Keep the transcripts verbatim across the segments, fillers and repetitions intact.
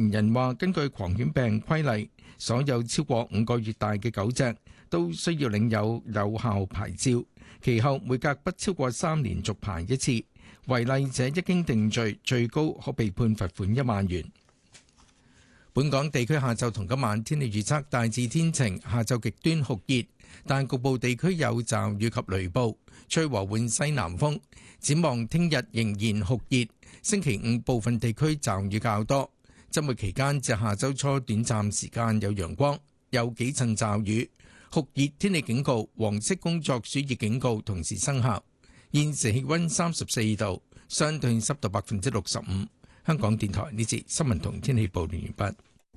言人話，根據狂犬病規例，所有超過五個月大嘅狗隻都需要領有有效牌照，其後每隔不超過三年續牌一次。違例者一經定罪，最高可被判罰款一萬元。本港地區下晝同今晚天氣預測大致天晴，下晝極端酷熱，但局部地區有驟雨及雷暴，吹和緩西南風。展望聽日仍然酷熱，星期五部分地區驟雨較多。周末期間至下周初短暫時間有陽光，有幾陣驟雨。酷熱天氣警告、黃色工作暑熱警告同時生效。現時氣溫三十四度，相對濕度百分之六十五。香港電台呢節新聞同天氣報道完畢。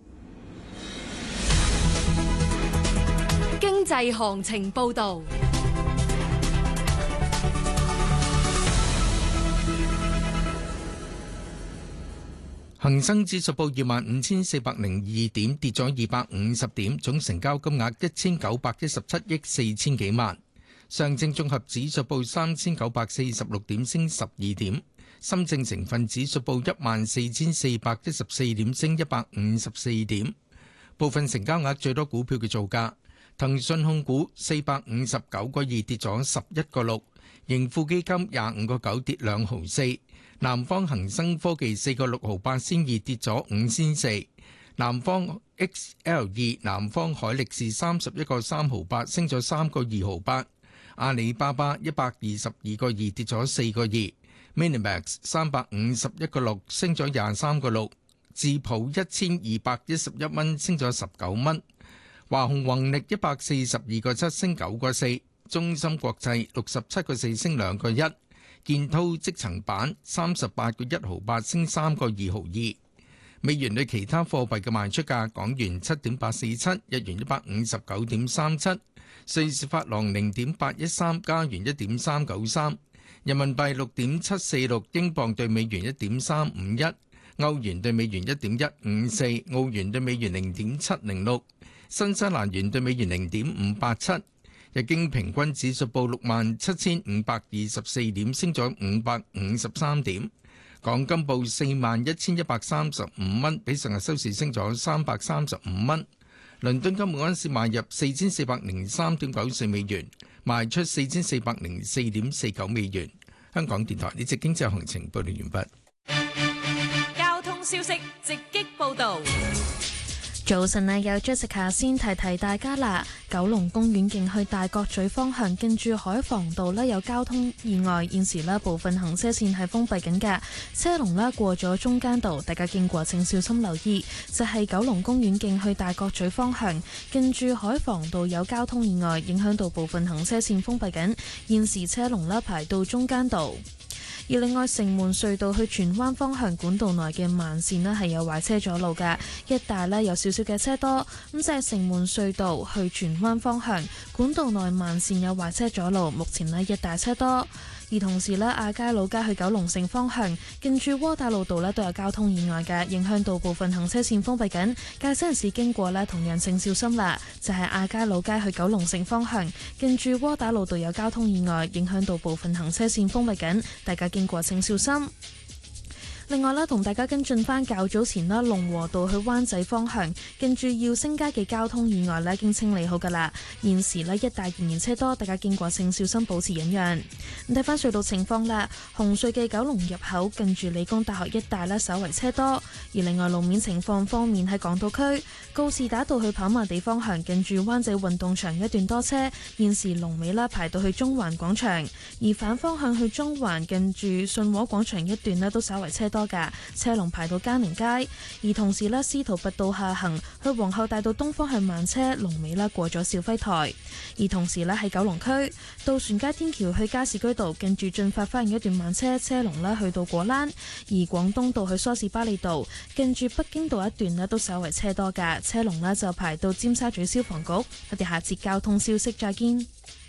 經濟行情報道。 恒生指數報二萬五千四百零二點，跌咗二百五十點，總成交金額一千九百一十七億四千幾萬。上證綜合指數報三千九百四十六點，升十二點。深證成分指數報一萬四千四百一十四點，升一百五十四點。部分成交額最多股票嘅造價：騰訊控股四百五十九個二跌咗十一個六，盈富基金廿五個九跌兩毫四。南方恒生科技四個六毫八仙二跌咗五仙四，南方 X L 二南方海力士三十一個三毫八升咗三個二毫八，阿里巴巴一百二十二個二跌咗四個二 ，Minimax 三百五十一個六升咗廿三個六，智普一千二百一十一蚊升咗十九蚊，華虹宏力一百四十二個七升九個四，中芯國際六十七個四升兩個一。建滔積層板三十八個一毫八升三個二毫二，美元對其他貨幣嘅賣出價：港元七點八四七，日元一百五十九點三七，瑞士法郎零點八一三，加元一點三九三，人民幣六點七四六，英鎊對美元一點三五一，歐元對美元一點一五四，澳元對美元零點七零六，新西蘭元對美元零點五八七。日經平均指數報六萬七千五百二十四點，升咗五百五十三點。港金報四萬一千一百三十五蚊，比上日收市升咗三百三十五蚊。倫敦金每盎司買入四千四百零三點九四美元，賣出四千四百零四點四九美元。香港電台呢節經濟行情報道完畢。交通消息直擊報導。 早晨啊，有 Jessica 先提提大家啦。九龍公園徑去大角咀方向，近住海防道呢有交通意外，現時呢部分行車線係封閉緊嘅，車龍呢過咗中間道，大家經過請小心留意。就係、是、九龍公園徑去大角咀方向，近住海防道有交通意外，影響到部分行車線封閉緊，現時車龍呢排到中間道。而另外，城門隧道去荃灣方向管道內嘅慢線呢係有壞車阻路嘅，一帶呢有少少嘅車多。咁就係城門隧道去荃灣方向管道內慢線有壞車阻路，目前呢一帶車多。而同時呢，亞皆老街去九龍城方向近住窩打老道呢都有交通意外嘅，影響到部分行車線封閉緊，駕駛人士經過呢同樣請小心啦。就係亞皆老街去九龍城方向近住窩打老道有交通意外，影響到部分行車線封閉緊，大家經過請小心。另外咧，同大家跟進翻較早前啦，龍和道去灣仔方向，近住耀星街嘅交通意外咧，已經清理好噶啦。現時呢，一帶仍然車多，大家經過請小心保持忍讓。咁睇翻隧道情況啦，紅隧嘅九龍入口近住理工大學一帶咧，稍為車多。而另外路面情況方面，喺港島區告士打道去跑馬地方向，近住灣仔運動場一段多車，現時龍尾啦排到去中環廣場。而反方向去中環近住信和廣場一段咧，都稍為車多噶，車龍排到嘉寧街。而同時咧，司徒拔道下行去皇后大道東方向慢車，龍尾啦過咗肇輝台。而同時咧，喺九龍區渡船街天橋去加士居道近住進發花園一段慢車，車龍啦去到果欄。而廣東道去梳士巴利道近住北京道一段咧，都稍為車多噶，車龍啦就排到尖沙咀消防局。我哋下節交通消息再見。